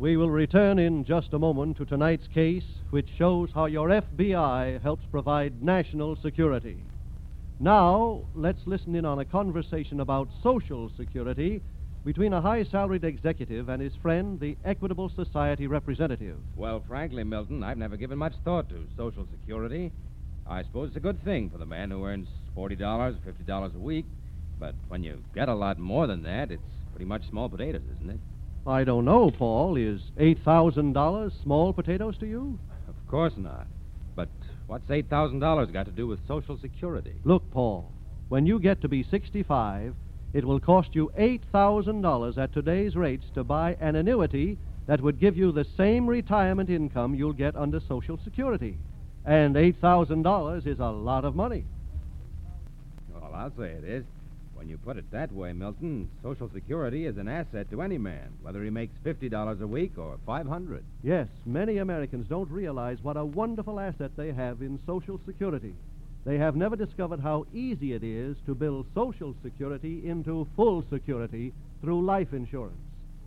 We will return in just a moment to tonight's case, which shows how your FBI helps provide national security. Now, let's listen in on a conversation about Social Security between a high-salaried executive and his friend, the Equitable Society representative. Well, frankly, Milton, I've never given much thought to Social Security. I suppose it's a good thing for the man who earns $40, $50 a week. But when you get a lot more than that, it's pretty much small potatoes, isn't it? I don't know, Paul. Is $8,000 small potatoes to you? Of course not. But what's $8,000 got to do with Social Security? Look, Paul, when you get to be 65, it will cost you $8,000 at today's rates to buy an annuity that would give you the same retirement income you'll get under Social Security. And $8,000 is a lot of money. Well, I'll say it is. When you put it that way, Milton, Social Security is an asset to any man, whether he makes $50 a week or $500. Yes, many Americans don't realize what a wonderful asset they have in Social Security. They have never discovered how easy it is to build Social Security into full security through life insurance.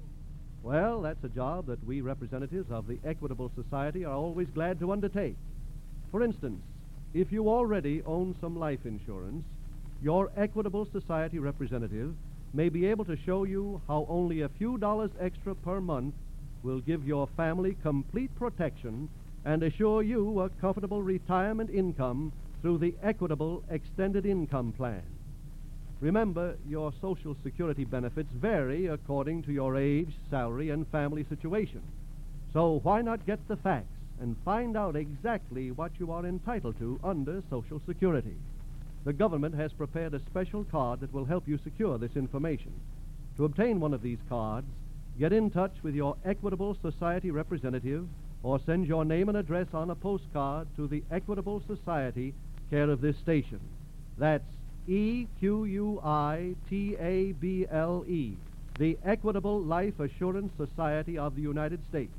Well, that's a job that we representatives of the Equitable Society are always glad to undertake. For instance, if you already own some life insurance, your Equitable Society representative may be able to show you how only a few dollars extra per month will give your family complete protection and assure you a comfortable retirement income through the Equitable Extended Income Plan. Remember, your Social Security benefits vary according to your age, salary, and family situation. So why not get the facts and find out exactly what you are entitled to under Social Security? The government has prepared a special card that will help you secure this information. To obtain one of these cards, get in touch with your Equitable Society representative or send your name and address on a postcard to the Equitable Society, care of this station. That's EQUITABLE, the Equitable Life Assurance Society of the United States.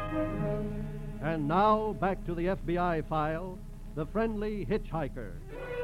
And now, back to the FBI file, The Friendly Hitchhiker.